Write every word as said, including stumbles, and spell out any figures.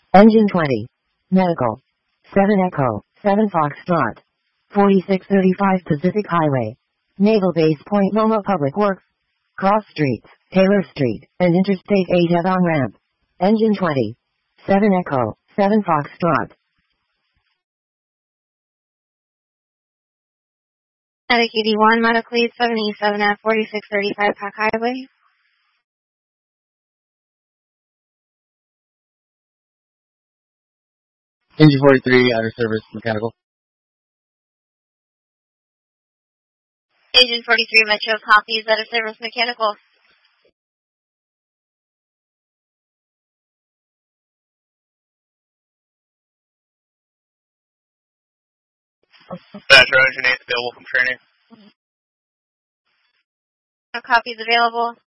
Engine twenty. Medical. seven Echo, seven Foxtrot. forty-six thirty-five Pacific Highway. Naval Base Point Loma Public Works. Cross Streets, Taylor Street, and Interstate eight head-on ramp. Engine twenty. seven Echo, seven Foxtrot. Medic eighty-one, Medical Lead seventy-seven at forty-six thirty-five Pac Highway. Engine forty-three, out of service, mechanical. Agent forty-three, Metro copies, out of service, mechanical. Metro Engine eight available from training. No copies available.